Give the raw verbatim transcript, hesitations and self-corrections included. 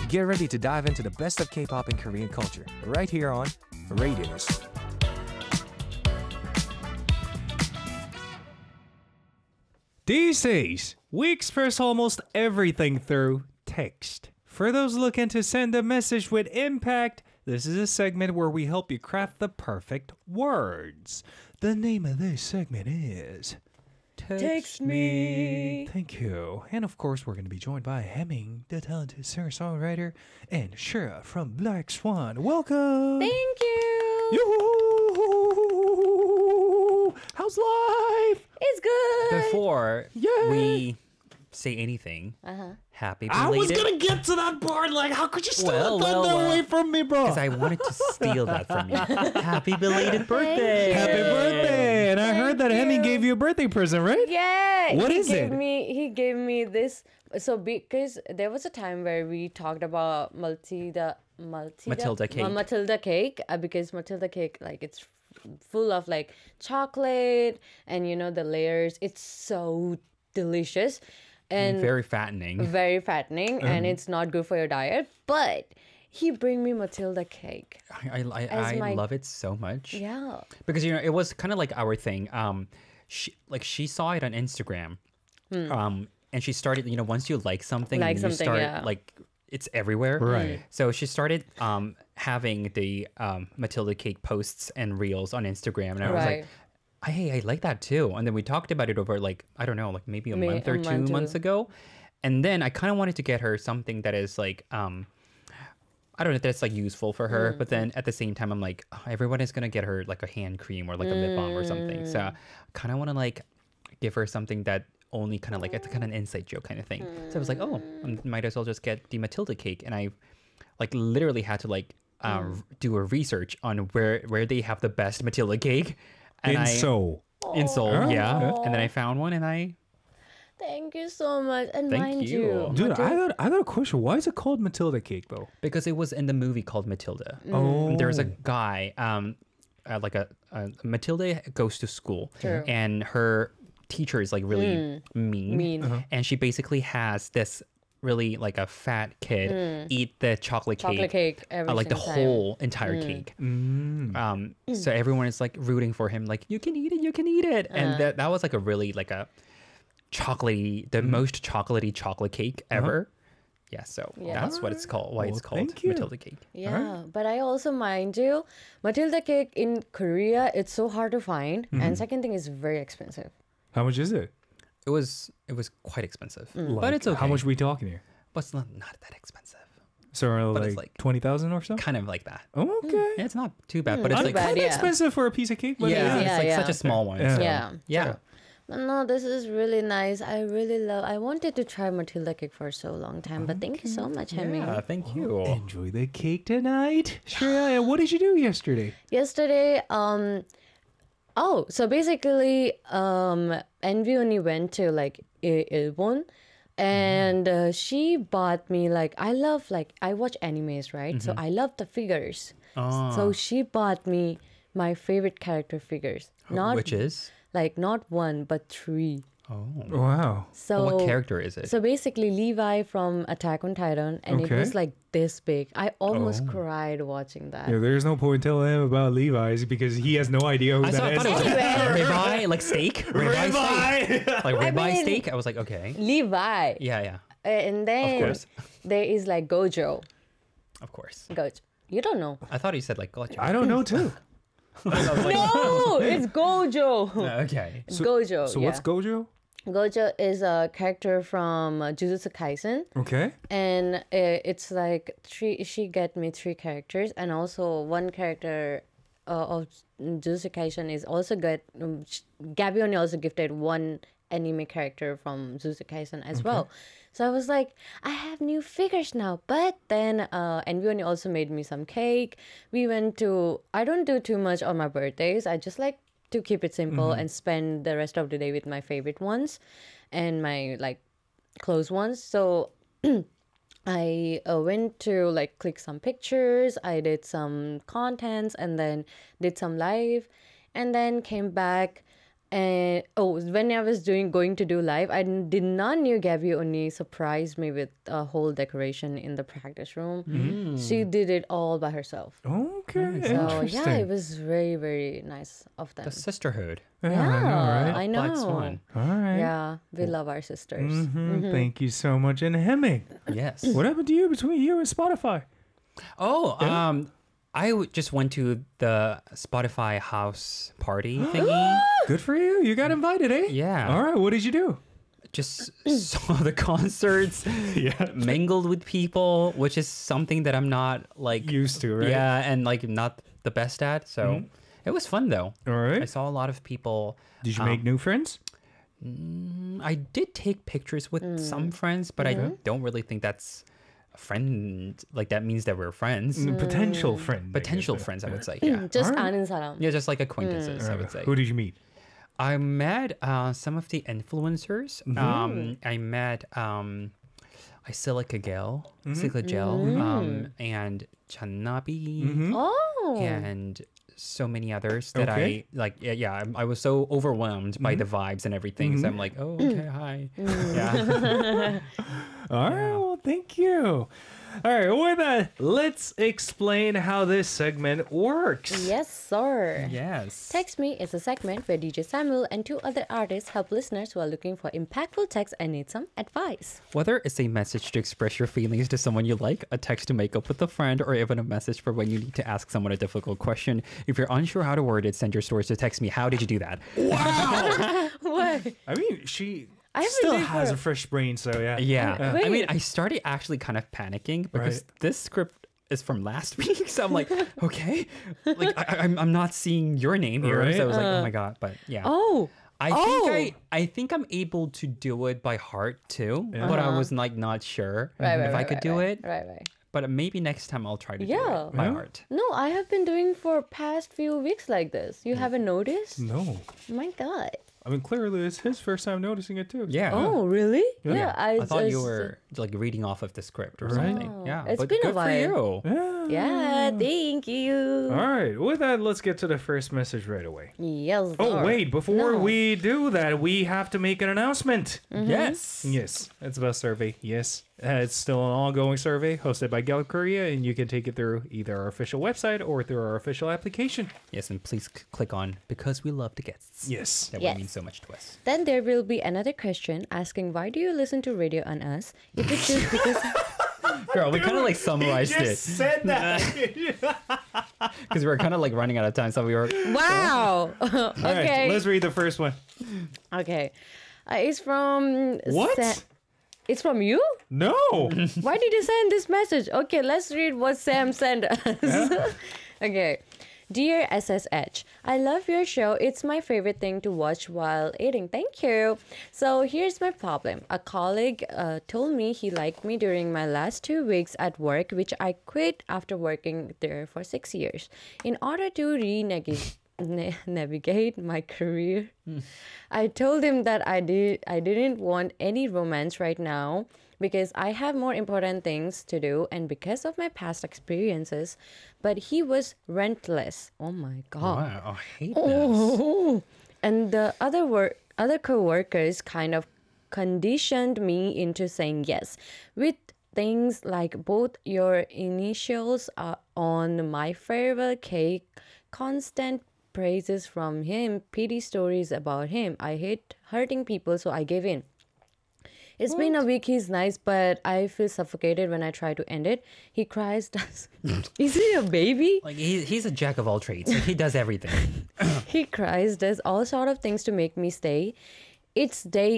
Get ready to dive into the best of K-pop and Korean culture right here on Radius. These days, we express almost everything through text. For those looking to send a message with impact, this is a segment where we help you craft the perfect words. The name of this segment is Text me. Thank you. And of course, we're going to be joined by Hemming, the talented singer-songwriter, and Shira from Black Swan. Welcome. Thank you. Yoo-hoo! How's life? It's good. Before Yay! we say anything, Uh-huh. happy I was belated. going to get to that part. Like, how could you steal Well, that well, thunder well. away from me, bro? Because I wanted to steal that from you. Happy belated birthday! Happy birthday! And I heard that Thank Hemming you. gave you a birthday present, right? Yeah. What he is gave it? Me, he gave me this. So because there was a time where we talked about Matilda, Matilda, Matilda cake. uh, Matilda cake, uh, because Matilda cake, like it's f- full of like chocolate and you know the layers. It's so delicious and Very fattening. very fattening, and it's not good for your diet. But he bring me Matilda cake. I, I, As I my- love it so much. Yeah. Because, you know, it was kind of like our thing. Um, she, like, she saw it on Instagram. Um, and she started, you know, once you like something, Hmm. Like and you something, start, yeah. like, it's everywhere. Right. So she started um, having the um, Matilda cake posts and reels on Instagram. And I was Right. like, hey, I like that too. And then we talked about it over like, I don't know, like maybe a May- month or a two month or- months ago. And then I kind of wanted to get her something that is like, um, I don't know if that's like useful for her, but then at the same time, I'm like, oh, everyone is going to get her like a hand cream or like a lip balm or something. So I kind of want to like give her something that only kind of like, it's kind of an inside joke kind of thing. So I was like, oh, I might as well just get the Matilda cake. And I like literally had to like uh, do a research on where, where they have the best Matilda cake. And In I, Seoul. In Seoul, Oh. yeah. And then I found one and I, Thank you so much. And Thank mind you. you, Dude, Matilda- I got I got a question. Why is it called Matilda cake, though? because it was in the movie called Matilda. Oh. There's a guy, um, uh, like a, a Matilda goes to school, True. and her teacher is like really mean, Mean. Uh-huh. and she basically has this really like a fat kid eat the chocolate cake, Chocolate cake every uh, like the single time. whole entire cake. Um, so everyone is like rooting for him, like you can eat it, you can eat it, and that that was like a really like a chocolatey, the most chocolatey chocolate cake ever. Yeah, so Yeah. that's what it's called. Why it's Well, called thank you. Matilda cake. Yeah, but I also mind you, Matilda cake in Korea, it's so hard to find, and second thing is very expensive. How much is it? It was it was quite expensive, but Like, it's okay. How much we talking here? But it's not not that expensive. So But like, it's like- twenty thousand or so? Kind of like that. Oh, okay. Yeah, it's not too bad, but it's Not like bad, Kind of yeah. expensive for a piece of cake. But yeah, Yeah, it's like yeah. such a small one. Yeah. so- Yeah. yeah. But no, this is really nice. I really love. I wanted to try Matilda cake for so long time, but thank you so much, Hemi. Yeah, thank you. Enjoy the cake tonight. Shreya, and what did you do yesterday? Yesterday, um, oh, so basically, um, Envy only went to like I- Ilbon, and uh, she bought me like I love like I watch animes, right? So I love the figures. Ah. So she bought me my favorite character figures, not Which is? like not one but three. Oh. Wow. So what character is it? So basically, Levi from Attack on Titan, and it Okay. was like this big. I almost Oh. cried watching that. Yeah, there's no point telling him about Levi's because he has no idea who I, saw, I that thought is. it was like ribeye, like steak. Ribeye, steak. Like ribeye mean- steak. I was like, okay. Levi. Yeah, yeah. And then course. there is like Gojo. Of course. Gojo. You don't know. I thought he said like gotcha. I don't know too. No, it's Gojo. Okay. It's Gojo. So yeah. what's Gojo? Gojo is a character from uh, Jujutsu Kaisen, Okay. and uh, it's like three. She get me three characters, and also one character uh, of Jujutsu Kaisen is also good. Um, sh- Gabby only also gifted one anime character from Jujutsu Kaisen as well. So I was like, I have new figures now. But then uh, Envyoni also made me some cake. We went to. I don't do too much on my birthdays. I just like to keep it simple and spend the rest of the day with my favorite ones and my like close ones. So I uh, went to like click some pictures, I did some contents, and then did some live, and then came back And oh, when I was doing going to do live, I n- did not knew Gabby only surprised me with a whole decoration in the practice room. She did it all by herself. Okay, So interesting. yeah, it was very very nice of them. The sisterhood. Yeah, yeah, I know, right? I know. Black Swan. All right. Yeah, we love our sisters. Mhm, Thank you so much. And Hemming, Yes. what happened to you between you and Spotify? Oh, um, I w- just went to the Spotify house party thingy. Good for you. You got invited, eh? Yeah. All right. What did you do? Just saw the concerts, Yeah. mingled with people, which is something that I'm not like Used to, right? Yeah, and like not the best at. So it was fun though. All I right. saw a lot of people. Did you um, make new friends? I did take pictures with some friends, but I don't really think that's a friend. Like that means that we're friends. Mm, Potential friend. I Potential guess. friends, I would say. Yeah. Just Alright. 아는 사람. Yeah, just like acquaintances, I would say. Who did you meet? I met uh, some of the influencers. Um, I met um, I Silica Gel, Silica Gel, um, and Chanabi, Oh. and so many others that Okay. I like. Yeah, yeah I, I was so overwhelmed by the vibes and everything. So I'm like, oh, okay, hi. Yeah. All right. Well, thank you. All right. With that, let's explain how this segment works. Yes, sir. Yes. Text Me is a segment where D J Samuel and two other artists help listeners who are looking for impactful text and need some advice. Whether it's a message to express your feelings to someone you like, a text to make up with a friend, or even a message for when you need to ask someone a difficult question, if you're unsure how to word it, send your stories to Text Me. How did you do that? What? I mean, she I haven't still done has for- a fresh brain, so yeah. Yeah. I mean, Wait. I started actually kind of panicking because Right. this script is from last week. So I'm like, okay, like I, I- I'm, I'm not seeing your name here. Right. So I was like, oh my God. But yeah. Oh. I oh. think I, I think I'm able to do it by heart too, but I was like not sure Right, right, if I right, could right, do right. it. Right, right. But maybe next time I'll try to do Yeah. it by Yeah. heart. No, I have been doing for past few weeks like this. You haven't noticed? No. My God. I mean, clearly it's his first time noticing it too. Yeah. Oh, really? Yeah. I, I thought you just- were like reading off of the script or Right. something. Oh, Yeah. it's but been a good for you. Yeah. Yeah, thank you. All right. With that, let's get to the first message right away. Yes. Oh, sir. wait. Before No. we do that, we have to make an announcement. Yes. Yes, it's about survey. Yes, uh, it's still an ongoing survey hosted by Gallup Korea, and you can take it through either our official website or through our official application. Yes, and please c- click on because we love the guests. Yes. That Yes. would mean so much to us. Then there will be another question asking why do you listen to radio on us? If you choose because Girl, we kind of like summarized it said that. because we were kind of like running out of time. So we were. wow. All right, okay. let's read the first one. okay. Uh, it's from What? Sa- it's from you? No. Why did you send this message? Okay, let's read what Sam sent us. okay. Dear S S H, I love your show. It's my favorite thing to watch while eating. Thank you. So here's my problem. A colleague uh, told me he liked me during my last two weeks at work, which I quit after working there for six years. In order to renegate na- navigate my career, I told him that I did I didn't want any romance right now because I have more important things to do and because of my past experiences. But he was relentless. Oh my god. Wow, I hate this. Oh. And the other work other co-workers kind of conditioned me into saying yes with things like both your initials are on my farewell cake, constant praises from him, pity stories about him. I hate hurting people, so I gave in. It's been a week. He's nice, but I feel suffocated when I try to end it. He cries. Does is he a baby? Like he, he's a jack of all trades. Like, he does everything. He cries, does all sort of things to make me stay. It's day